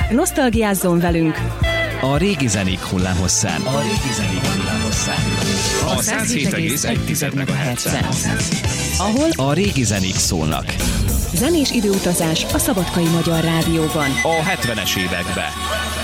Nosztalgiázzon velünk! A régi zenék hullámhosszán. A 107,1 MHz-en. Ahol A régi zenék szólnak. zenés időutazás a Szabadkai Magyar Rádióban. A 70-es évekbe.